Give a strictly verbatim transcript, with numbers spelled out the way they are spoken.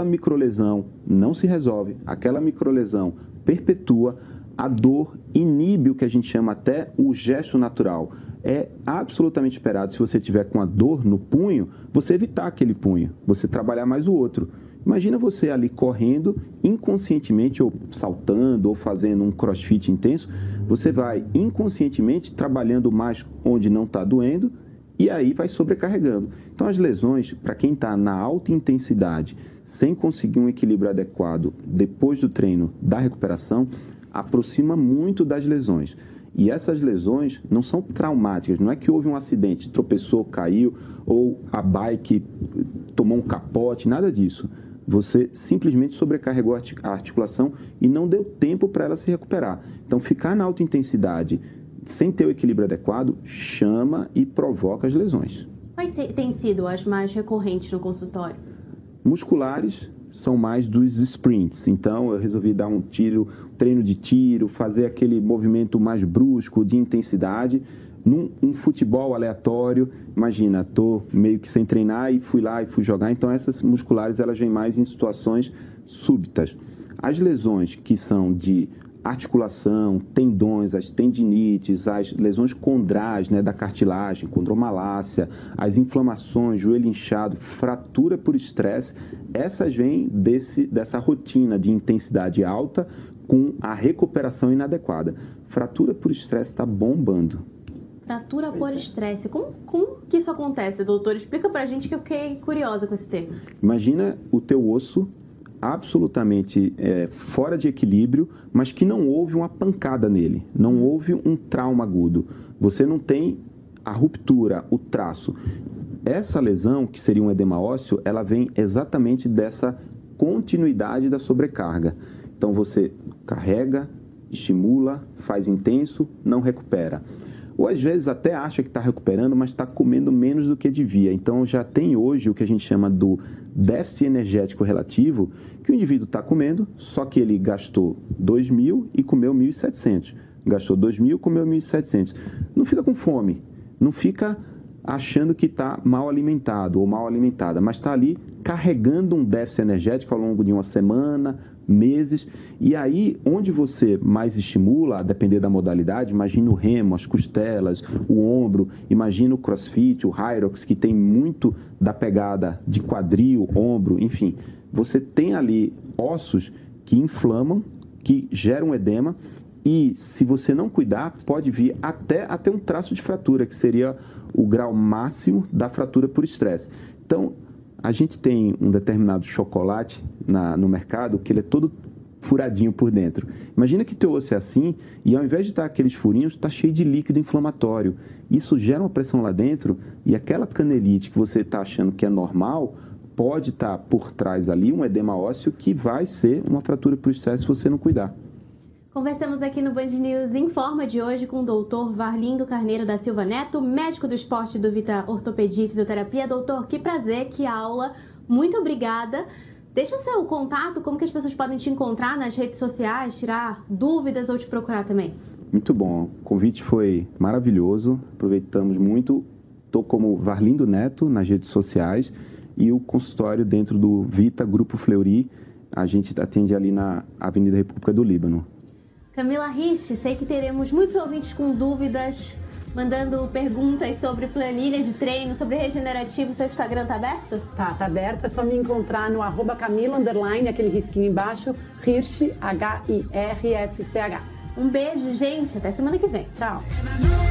aquela microlesão não se resolve, aquela microlesão perpetua, a dor inibe o que a gente chama até o gesto natural. É absolutamente esperado, se você tiver com a dor no punho, você evitar aquele punho, você trabalhar mais o outro. Imagina você ali correndo, inconscientemente, ou saltando, ou fazendo um crossfit intenso, você vai inconscientemente trabalhando mais onde não está doendo, e aí vai sobrecarregando. Então, as lesões, para quem está na alta intensidade, sem conseguir um equilíbrio adequado depois do treino, da recuperação, aproxima muito das lesões. E essas lesões não são traumáticas, não é que houve um acidente, tropeçou, caiu, ou a bike tomou um capote, nada disso. Você simplesmente sobrecarregou a articulação e não deu tempo para ela se recuperar. Então, ficar na alta intensidade sem ter o equilíbrio adequado chama e provoca as lesões. Quais têm sido as mais recorrentes no consultório? Musculares são mais dos sprints. Então, eu resolvi dar um tiro, treino de tiro, fazer aquele movimento mais brusco, de intensidade. Num um futebol aleatório, imagina, estou meio que sem treinar e fui lá e fui jogar. Então, essas musculares, elas vêm mais em situações súbitas. As lesões que são de articulação, tendões, as tendinites, as lesões condrais, né, da cartilagem, condromalácia, as inflamações, joelho inchado, fratura por estresse, essas vêm desse, dessa rotina de intensidade alta com a recuperação inadequada. Fratura por estresse está bombando. Fratura por estresse. Como, como que isso acontece, doutor? Explica pra gente que eu fiquei curiosa com esse termo. Imagina o teu osso absolutamente é, fora de equilíbrio, mas que não houve uma pancada nele, não houve um trauma agudo. Você não tem a ruptura, o traço. Essa lesão, que seria um edema ósseo, ela vem exatamente dessa continuidade da sobrecarga. Então você carrega, estimula, faz intenso, não recupera. Ou às vezes até acha que está recuperando, mas está comendo menos do que devia. Então já tem hoje o que a gente chama do déficit energético relativo, que o indivíduo está comendo, só que ele gastou dois mil e comeu mil e setecentos. Gastou dois mil e comeu mil e setecentos. Não fica com fome, não fica achando que está mal alimentado ou mal alimentada, mas está ali carregando um déficit energético ao longo de uma semana, meses, e aí onde você mais estimula, a depender da modalidade, imagina o remo, as costelas, o ombro, imagina o crossfit, o Hyrox, que tem muito da pegada de quadril, ombro, enfim, você tem ali ossos que inflamam, que geram edema, e se você não cuidar, pode vir até, até um traço de fratura, que seria o grau máximo da fratura por estresse. Então, a gente tem um determinado chocolate na, no mercado que ele é todo furadinho por dentro. Imagina que teu osso é assim e ao invés de estar aqueles furinhos, está cheio de líquido inflamatório. Isso gera uma pressão lá dentro e aquela canelite que você está achando que é normal pode estar por trás ali um edema ósseo que vai ser uma fratura por estresse se você não cuidar. Conversamos aqui no Band News Informa de hoje com o doutor Varlindo Carneiro da Silva Neto, médico do esporte do Vita Ortopedia e Fisioterapia. Doutor, que prazer, que aula, muito obrigada. Deixa seu contato, como que as pessoas podem te encontrar nas redes sociais, tirar dúvidas ou te procurar também. Muito bom, o convite foi maravilhoso, aproveitamos muito. Estou como Varlindo Neto nas redes sociais e o consultório dentro do Vita Grupo Fleury, a gente atende ali na Avenida República do Líbano. Camila Rich, sei que teremos muitos ouvintes com dúvidas, mandando perguntas sobre planilha de treino, sobre regenerativo. Seu Instagram está aberto? Tá, tá aberto. É só me encontrar no arroba Camila, underline, aquele risquinho embaixo, Hirsch, H I R S C H. Um beijo, gente. Até semana que vem. Tchau.